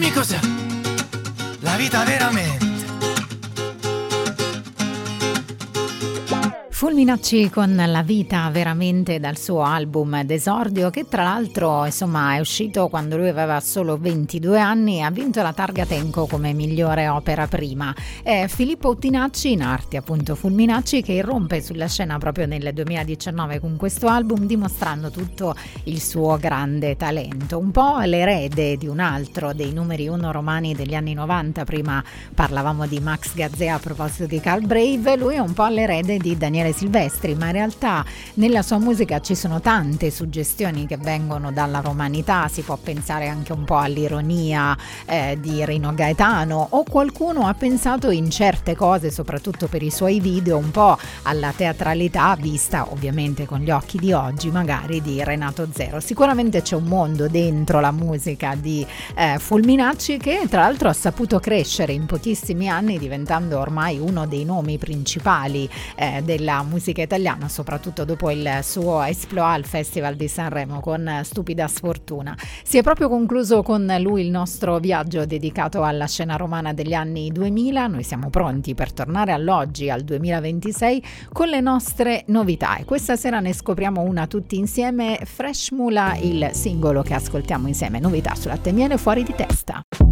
Dimmi cos'è la vita veramente. Fulminacci con La vita veramente, dal suo album d'esordio, che tra l'altro insomma è uscito quando lui aveva solo 22 anni e ha vinto la Targa Tenco come migliore opera prima. È Filippo Uttinacci, in arte appunto Fulminacci, che irrompe sulla scena proprio nel 2019 con questo album, dimostrando tutto il suo grande talento, un po' l'erede di un altro dei numeri uno romani degli anni 90. Prima parlavamo di Max Gazzè a proposito di Carl Brave, lui è un po' l'erede di Daniele Silvestri, ma in realtà nella sua musica ci sono tante suggestioni che vengono dalla romanità. Si può pensare anche un po' all'ironia di Rino Gaetano, o qualcuno ha pensato in certe cose, soprattutto per i suoi video, un po' alla teatralità vista ovviamente con gli occhi di oggi magari di Renato Zero. Sicuramente c'è un mondo dentro la musica di Fulminacci, che tra l'altro ha saputo crescere in pochissimi anni, diventando ormai uno dei nomi principali della musica italiana, soprattutto dopo il suo exploit al Festival di Sanremo con Stupida Sfortuna. Si è proprio concluso con lui il nostro viaggio dedicato alla scena romana degli anni 2000. Noi siamo pronti per tornare all'oggi, al 2026, con le nostre novità, e questa sera ne scopriamo una tutti insieme. Fresh Mula, il singolo che ascoltiamo insieme, novità su Latte e Miele, Fuori di testa.